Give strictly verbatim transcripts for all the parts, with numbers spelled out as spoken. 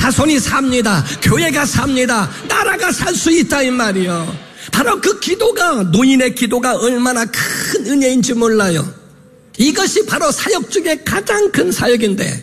자손이 삽니다. 교회가 삽니다. 나라가 살 수 있다 이 말이요. 바로 그 기도가, 노인의 기도가 얼마나 큰 은혜인지 몰라요. 이것이 바로 사역 중에 가장 큰 사역인데,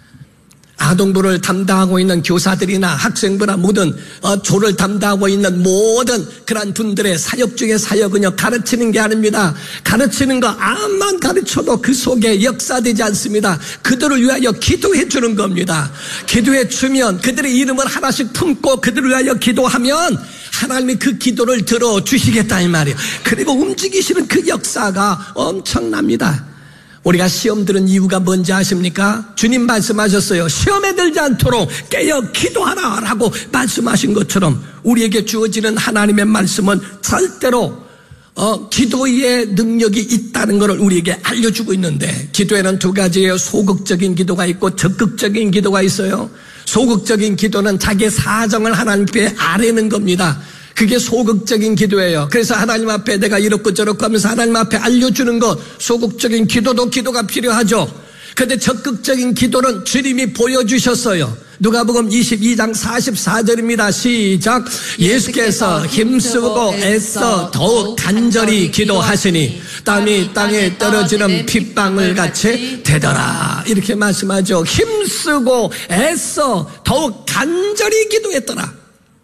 아동부를 담당하고 있는 교사들이나 학생부나 모든 어, 조를 담당하고 있는 모든 그런 분들의 사역 중에 사역은요, 가르치는 게 아닙니다. 가르치는 거 암만 가르쳐도 그 속에 역사되지 않습니다. 그들을 위하여 기도해 주는 겁니다. 기도해 주면, 그들의 이름을 하나씩 품고 그들을 위하여 기도하면 하나님이 그 기도를 들어주시겠다 이 말이에요. 그리고 움직이시는 그 역사가 엄청납니다. 우리가 시험 들은 이유가 뭔지 아십니까? 주님 말씀하셨어요. 시험에 들지 않도록 깨어 기도하라 라고 말씀하신 것처럼 우리에게 주어지는 하나님의 말씀은 절대로 어, 기도의 능력이 있다는 것을 우리에게 알려주고 있는데, 기도에는 두 가지예요. 소극적인 기도가 있고 적극적인 기도가 있어요. 소극적인 기도는 자기의 사정을 하나님께 아뢰는 겁니다. 그게 소극적인 기도예요. 그래서 하나님 앞에 내가 이렇고 저렇고 하면서 하나님 앞에 알려주는 것, 소극적인 기도도 기도가 필요하죠. 그런데 적극적인 기도는 주님이 보여주셨어요. 누가복음 이십이 장 사십사 절입니다. 시작. 예수께서 힘쓰고 애써 더욱 간절히 기도하시니 땀이 땅에 떨어지는 핏방울 같이 되더라. 이렇게 말씀하죠. 힘쓰고 애써 더욱 간절히 기도했더라.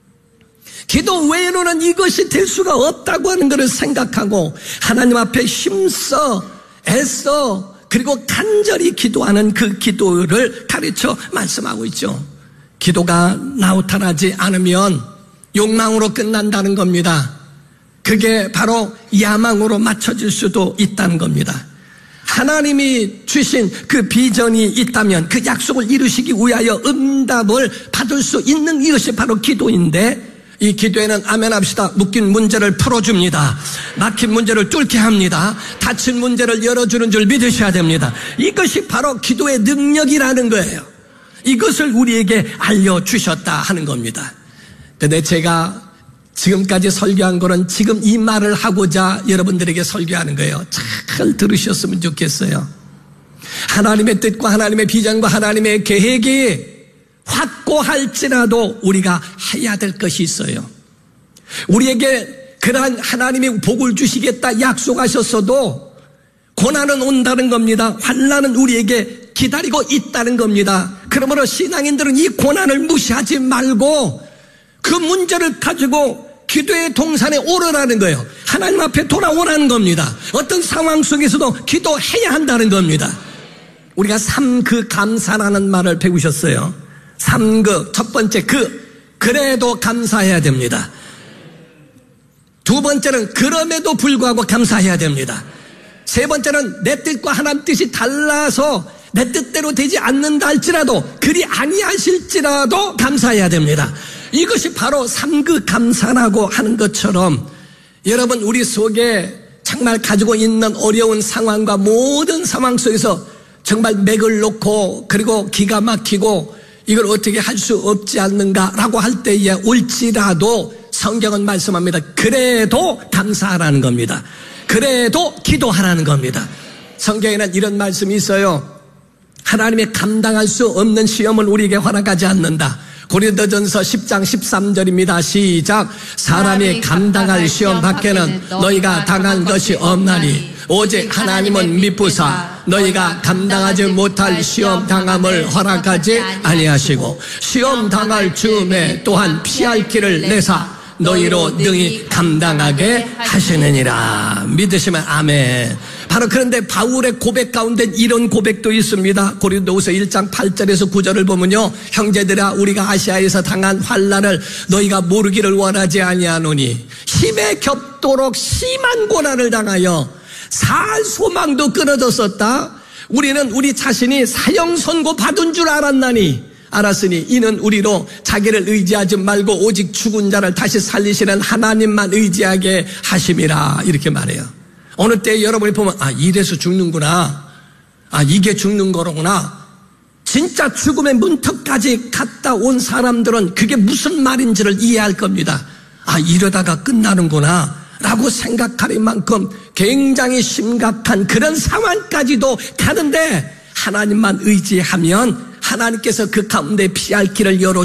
기도 외에는 이것이 될 수가 없다고 하는 것을 생각하고 하나님 앞에 힘써 애써 그리고 간절히 기도하는 그 기도를 가르쳐 말씀하고 있죠. 기도가 나타나지 않으면 욕망으로 끝난다는 겁니다. 그게 바로 야망으로 맞춰질 수도 있다는 겁니다. 하나님이 주신 그 비전이 있다면 그 약속을 이루시기 위하여 응답을 받을 수 있는 이것이 바로 기도인데, 이 기도에는 아멘 합시다. 묶인 문제를 풀어줍니다. 막힌 문제를 뚫게 합니다. 닫힌 문제를 열어주는 줄 믿으셔야 됩니다. 이것이 바로 기도의 능력이라는 거예요. 이것을 우리에게 알려주셨다 하는 겁니다. 근데 제가 지금까지 설교한 거는 지금 이 말을 하고자 여러분들에게 설교하는 거예요. 잘 들으셨으면 좋겠어요. 하나님의 뜻과 하나님의 비전과 하나님의 계획이 확고할지라도 우리가 해야 될 것이 있어요. 우리에게 그러한 하나님이 복을 주시겠다 약속하셨어도 고난은 온다는 겁니다. 환난은 우리에게 기다리고 있다는 겁니다. 그러므로 신앙인들은 이 고난을 무시하지 말고 그 문제를 가지고 기도의 동산에 오르라는 거예요. 하나님 앞에 돌아오라는 겁니다. 어떤 상황 속에서도 기도해야 한다는 겁니다. 우리가 삼그 감사라는 말을 배우셨어요. 삼그, 첫 번째 그, 그래도 감사해야 됩니다. 두 번째는 그럼에도 불구하고 감사해야 됩니다. 세 번째는 내 뜻과 하나님 뜻이 달라서 내 뜻대로 되지 않는다 할지라도, 그리 아니하실지라도 감사해야 됩니다. 이것이 바로 삼그 감사라고 하는 것처럼 여러분, 우리 속에 정말 가지고 있는 어려운 상황과 모든 상황 속에서 정말 맥을 놓고 그리고 기가 막히고 이걸 어떻게 할 수 없지 않는가라고 할 때에 올지라도 성경은 말씀합니다. 그래도 감사하라는 겁니다. 그래도 기도하라는 겁니다. 성경에는 이런 말씀이 있어요. 하나님이 감당할 수 없는 시험을 우리에게 허락하지 않는다. 고린도전서 십 장 십삼 절입니다. 시작. 사람이 감당할 시험 밖에는 너희가 당한 것이 없나니 오직 하나님은 미쁘사 너희가 감당하지 못할 시험 당함을 허락하지 아니하시고 시험 당할 즈음에 또한 피할 길을 내사 너희로 능히 감당하게 하시느니라. 믿으시면 아멘. 바로 그런데 바울의 고백 가운데 이런 고백도 있습니다. 고린도후서 일 장 팔 절에서 구 절을 보면요, 형제들아 우리가 아시아에서 당한 환난을 너희가 모르기를 원하지 아니하노니 힘에 겹도록 심한 고난을 당하여 살 소망도 끊어졌었다. 우리는 우리 자신이 사형 선고 받은 줄 알았나니 알았으니 이는 우리로 자기를 의지하지 말고 오직 죽은 자를 다시 살리시는 하나님만 의지하게 하심이라. 이렇게 말해요. 어느 때 여러분이 보면 아 이래서 죽는구나, 아 이게 죽는 거로구나, 진짜 죽음의 문턱까지 갔다 온 사람들은 그게 무슨 말인지를 이해할 겁니다. 아 이러다가 끝나는구나 라고 생각할 만큼 굉장히 심각한 그런 상황까지도 가는데 하나님만 의지하면 하나님께서 그 가운데 피할 길을 열어